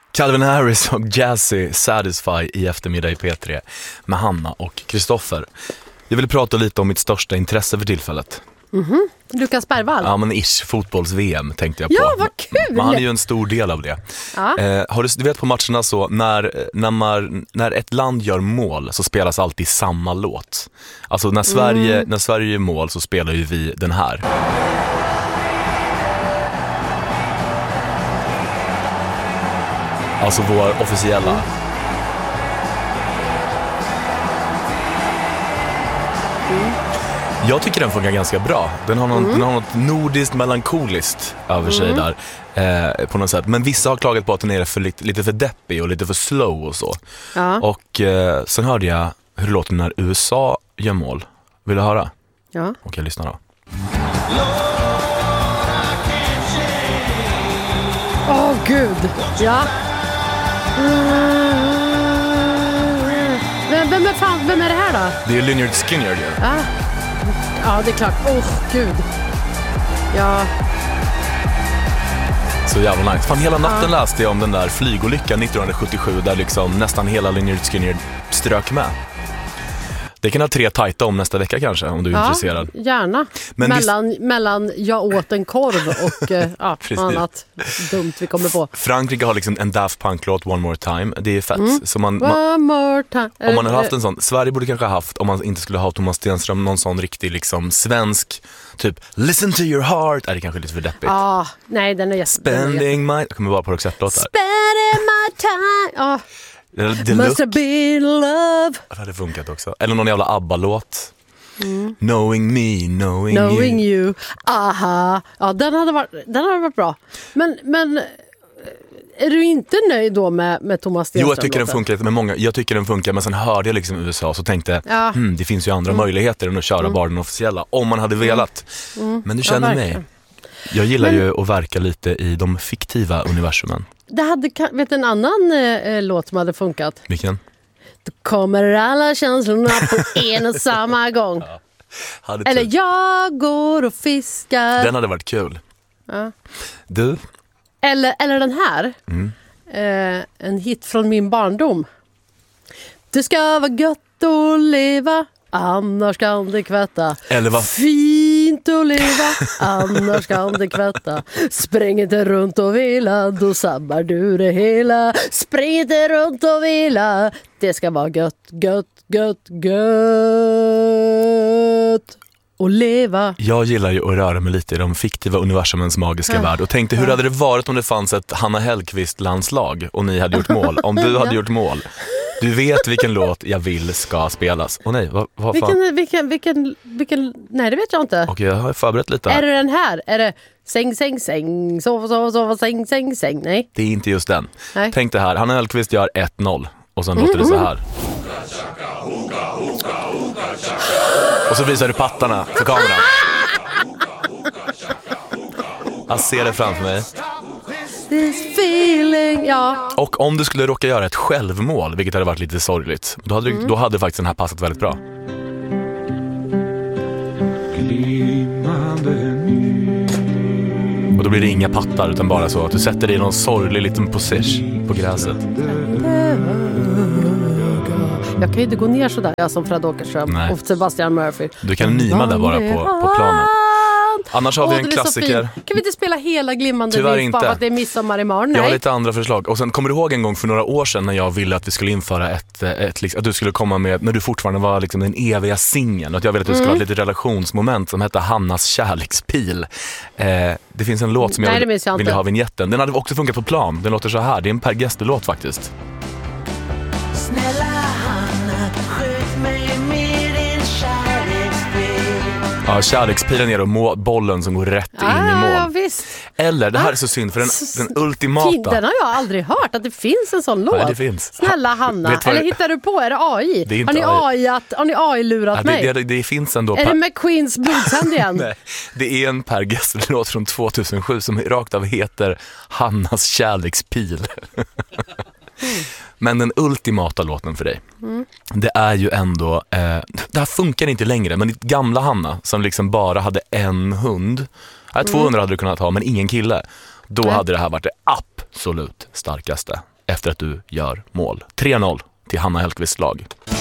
Calvin Harris och Jazzy Satisfy i eftermiddag i P3 med Hanna och Kristoffer. Jag vill prata lite om mitt största intresse för tillfället. Lukas Bergvall. Ja, men fotbolls-VM tänkte jag på. Ja, vad kul! Men han är ju en stor del av det. Ja. Du vet på matcherna så när ett land gör mål så spelas alltid samma låt. Alltså när Sverige gör mål så spelar ju vi den här. Alltså vår officiella. Jag tycker den funkar ganska bra. Den har något nordiskt melankoliskt över sig där på något sätt. Men vissa har klagat på att den är lite för deppig och lite för slow och så. Ja. Och sen hörde jag hur det låter när USA gör mål. Vill du höra? Ja. Okej, lyssna då. Åh, gud. Ja. Vem är det här då? Det är Lynyrd Skynyrd ju. Ja, det är klart. Gud. Ja. Så jävla nice. Fan, hela natten läste jag om den där flygolyckan 1977 där liksom nästan hela Lynyrd Skynyrd strök med. Det kan ha 3 tajta om nästa vecka kanske, om du är intresserad. Gärna. Men mellan jag åt en korv och annat dumt vi kommer på. Frankrike har liksom en Daft Punk-låt, One More Time. Det är fett. Så One more time. Om man har haft en sån, Sverige borde kanske ha haft, om man inte skulle ha Thomas Stenström, någon sån riktig liksom svensk, typ Listen to your heart. Är det kanske lite för deppigt? Nej, den är Spending my... Jag kommer bara på Roxette-låtar. Spending my time. The Must have been love. Det hade funkat också. Eller någon jävla ABBA-låt. Knowing me, knowing you. Aha. Ja, den hade varit bra. Men är du inte nöjd då med Thomas Stenström? Jo, jag tycker den funkar lite med många. Jag tycker den funkar, men sen hörde jag liksom USA så tänkte det finns ju andra möjligheter än att köra bara den officiella om man hade velat. Men du känner mig. Jag gillar ju att verka lite i de fiktiva universumen. Det hade, vet en annan låt som hade funkat. Vilken? Då kommer alla känslorna på en och samma gång. Eller jag går och fiskar. Den hade varit kul. Du? Eller den här. En hit från min barndom. Det ska vara gött att leva, annars kan det kvätta. Eller vad? Fint att leva, annars kan det kvätta. Spräng inte runt och vila, då sabbar du det hela. Spräng inte runt och vila, det ska vara gött, gött, gött, gött och leva. Jag gillar ju att röra mig lite i de fiktiva universumens magiska värld. Och tänkte, hur hade det varit om det fanns ett Hanna Hellquist-landslag och ni hade gjort mål? Om du hade gjort mål. Du vet vilken låt jag vill ska spelas. Och nej, vad fan? Vilken, nej det vet jag inte. Okej, jag har förberett lite här. Är det den här? Är det säng, säng, säng, sova, säng, säng, säng? Nej. Det är inte just den. Nej. Tänk det här, Hanna Hellquist gör 1-0. Och sen låter det så här. Och så visar du pattarna för kameran. Jag ser det framför mig. This feeling, ja. Och om du skulle råka göra ett självmål, vilket hade varit lite sorgligt, då hade faktiskt den här passat väldigt bra. Och då blir det inga pattar utan bara så att du sätter dig i någon sorglig liten position på gräset. Jag kan ju inte gå ner sådär som Fred Åkerström och Sebastian Murphy. Du kan nima där bara på planen. Annars har vi en klassiker. Kan vi inte spela hela Glimmande liv bara för att det är midsommar imorgon? Jag har lite andra förslag. Och sen kommer du ihåg en gång för några år sedan när jag ville att vi skulle införa att du skulle komma med, när du fortfarande var liksom den eviga singeln, och att jag ville att du skulle ha ett litet relationsmoment som hette Hannas kärlekspil. Det finns en låt som jag ville ha vignetten. Den hade också funkat på plan. Den låter så här. Det är en Per Gessle-låt faktiskt. Snälla Hanna, skjut mig med din kärlekspil. Ja, kärlekspilen ner och bollen som går rätt in i mål. Ja, visst. Eller, det här är så synd för den ultimata. Den har jag aldrig hört, att det finns en sån låt. Nej, det finns. Snälla Hanna. Eller hittar du på, är det AI? Det är inte har ni AI-lurat mig? Det finns ändå. Är det McQueens blodshand igen? Nej, det är en Per Gessle-låt från 2007 som rakt av heter Hannas kärlekspil. Men den ultimata låten för dig, det är ju ändå, det här funkar inte längre, men ditt gamla Hanna som liksom bara hade en hund, 200 hade du kunnat ha men ingen kille, då hade det här varit det absolut starkaste efter att du gör mål. 3-0 till Hanna Hellquists lag.